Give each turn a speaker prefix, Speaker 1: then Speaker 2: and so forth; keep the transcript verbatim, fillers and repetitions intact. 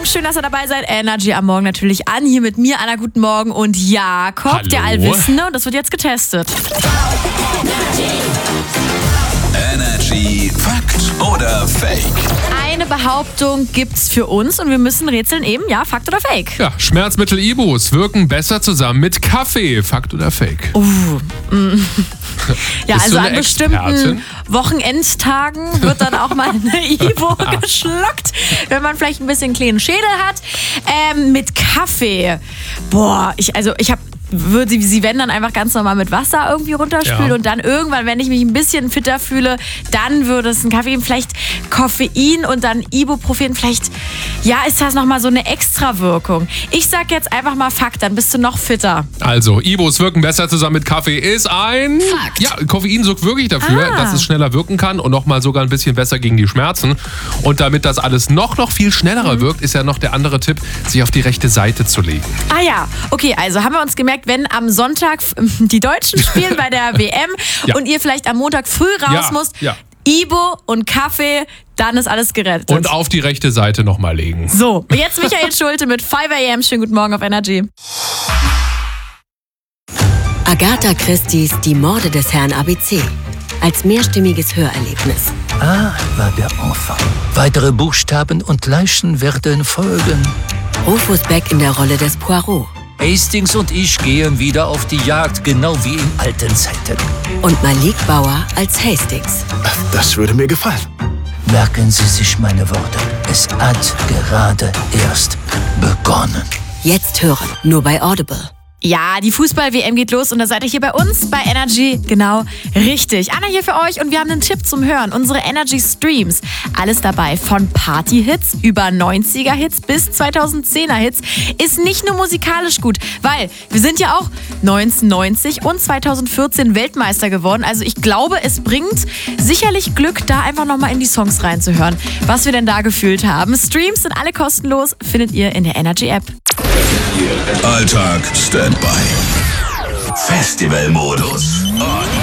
Speaker 1: Morgen, schön, dass ihr dabei seid. Energy am Morgen natürlich an. Hier mit mir, Anna, guten Morgen und Jakob,
Speaker 2: Hallo.
Speaker 1: Der Allwissende. Und das wird jetzt getestet.
Speaker 3: Energy Fakt oder Fake?
Speaker 1: Eine Behauptung gibt's für uns und wir müssen rätseln eben, ja, Fakt oder Fake?
Speaker 2: Ja, Schmerzmittel Ibus wirken besser zusammen mit Kaffee. Fakt oder Fake?
Speaker 1: Uh, mm. Ja,
Speaker 2: Bist
Speaker 1: also
Speaker 2: du
Speaker 1: an
Speaker 2: eine
Speaker 1: bestimmten
Speaker 2: Expertin?
Speaker 1: Wochenendtagen wird dann auch mal eine Ibo geschluckt, wenn man vielleicht ein bisschen kleinen Schädel hat. Ähm, mit Kaffee. Boah, ich, also ich habe würde sie, sie wenn dann einfach ganz normal mit Wasser irgendwie runterspülen
Speaker 2: Ja.
Speaker 1: und dann irgendwann, wenn ich mich ein bisschen fitter fühle, dann würde es einen Kaffee geben. Vielleicht Koffein und dann Ibuprofen. Vielleicht, ja, ist das nochmal so eine Extrawirkung. Ich sag jetzt einfach mal Fakt, dann bist du noch fitter.
Speaker 2: Also, Ibus wirken besser zusammen mit Kaffee ist ein...
Speaker 1: Fakt.
Speaker 2: Ja, Koffein sorgt wirklich dafür,
Speaker 1: Ah.
Speaker 2: dass es schneller wirken kann und nochmal sogar ein bisschen besser gegen die Schmerzen. Und damit das alles noch, noch viel schneller
Speaker 1: Mhm.
Speaker 2: wirkt, ist ja noch der andere Tipp, sich auf die rechte Seite zu legen.
Speaker 1: Ah ja, okay, also haben wir uns gemerkt, wenn am Sonntag die Deutschen spielen bei der W M
Speaker 2: Ja.
Speaker 1: und ihr vielleicht am Montag früh raus
Speaker 2: Ja,
Speaker 1: musst,
Speaker 2: ja.
Speaker 1: Ibo und Kaffee, dann ist alles gerettet.
Speaker 2: Und auf die rechte Seite nochmal legen.
Speaker 1: so, jetzt Michael Schulte mit five a m. Schönen guten Morgen auf Energy.
Speaker 4: Agatha Christie's Die Morde des Herrn A B C. Als mehrstimmiges Hörerlebnis.
Speaker 5: A war der Enfant. Weitere Buchstaben und Leichen werden folgen.
Speaker 4: Rufus Beck in der Rolle des Poirot.
Speaker 5: Hastings und ich gehen wieder auf die Jagd, genau wie in alten Zeiten.
Speaker 4: Und Malik Bauer als Hastings.
Speaker 6: Das würde mir gefallen.
Speaker 5: Merken Sie sich meine Worte. Es hat gerade erst begonnen.
Speaker 4: Jetzt hören, nur bei Audible.
Speaker 1: Ja, die Fußball-W M geht los und da seid ihr hier bei uns bei Energy genau richtig. Anna hier für euch und wir haben einen Tipp zum Hören. Unsere Energy Streams. Alles dabei von Party-Hits über neunziger-Hits bis zweitausendzehner-Hits. Ist nicht nur musikalisch gut, weil wir sind ja auch neunzehnhundertneunzig und zweitausendvierzehn Weltmeister geworden. Also ich glaube, es bringt sicherlich Glück, da einfach nochmal in die Songs reinzuhören, was wir denn da gefühlt haben. Streams sind alle kostenlos, findet ihr in der Energy-App.
Speaker 3: Alltag Standby. Festivalmodus on.